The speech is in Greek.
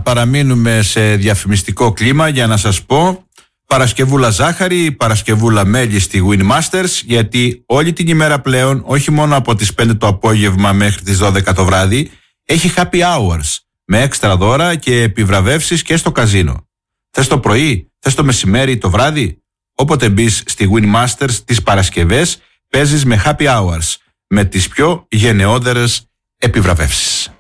παραμείνουμε σε διαφημιστικό κλίμα για να σας πω Παρασκευούλα ζάχαρη, Παρασκευούλα μέλι στη Win Masters, γιατί όλη την ημέρα πλέον, όχι μόνο από τις 5 το απόγευμα μέχρι τις 12 το βράδυ, έχει happy hours με έξτρα δώρα και επιβραβεύσεις και στο καζίνο. Θες το πρωί, θες το μεσημέρι ή το βράδυ? Όποτε μπεις στη Win Masters τις Παρασκευές, παίζεις με happy hours, με τις πιο γενναιόδερες επιβραβεύσεις.